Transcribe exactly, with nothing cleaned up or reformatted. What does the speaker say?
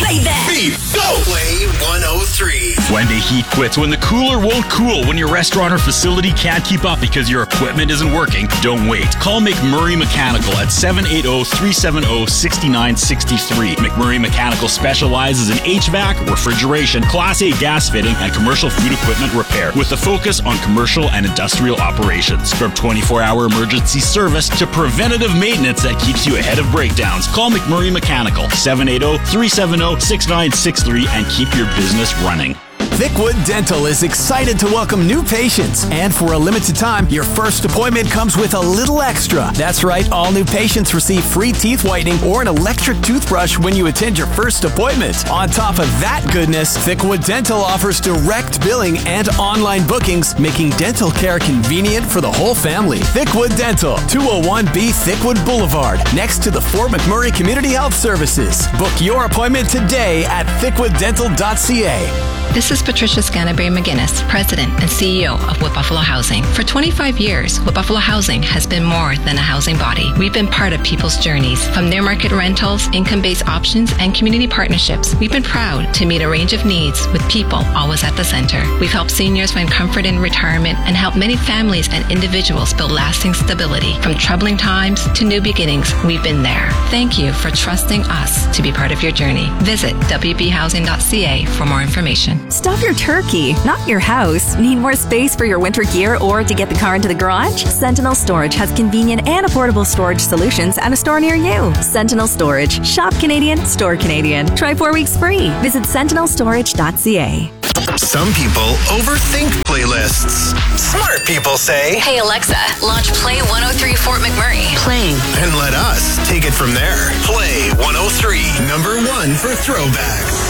Say that. Beat, go. Play one oh three. When the heat quits, when the cooler won't cool, when your restaurant or facility can't keep up because your equipment isn't working, don't wait. Call McMurray Mechanical at seven eight zero, three seven zero, six nine six three. McMurray Mechanical specializes in H V A C, refrigeration, Class A gas fitting, and commercial food equipment repair with a focus on commercial and industrial operations. From twenty-four hour emergency service to preventative maintenance that keeps you ahead of breakdowns, call McMurray Mechanical seven eight zero, three seven zero, six nine six three and keep your business running. Thickwood Dental is excited to welcome new patients. And for a limited time, your first appointment comes with a little extra. That's right, all new patients receive free teeth whitening or an electric toothbrush when you attend your first appointment. On top of that goodness, Thickwood Dental offers direct billing and online bookings, making dental care convenient for the whole family. Thickwood Dental, two oh one B Thickwood Boulevard, next to the Fort McMurray Community Health Services. Book your appointment today at thickwood dental dot c a. This is Patricia Scannaberry McGinnis, President and C E O of Wood Buffalo Housing. For twenty-five years, Wood Buffalo Housing has been more than a housing body. We've been part of people's journeys. From near market rentals, income-based options, and community partnerships, we've been proud to meet a range of needs with people always at the center. We've helped seniors find comfort in retirement and helped many families and individuals build lasting stability. From troubling times to new beginnings, we've been there. Thank you for trusting us to be part of your journey. Visit w b housing dot c a for more information. Stuff your turkey, not your house. Need more space for your winter gear or to get the car into the garage? Sentinel Storage has convenient and affordable storage solutions at a store near you. Sentinel Storage. Shop Canadian, store Canadian. Try four weeks free. Visit sentinel storage dot c a. Some people overthink playlists. Smart people say, Hey Alexa, launch Play one oh three Fort McMurray. Playing. and let us take it from there. Play one oh three, number one for throwbacks.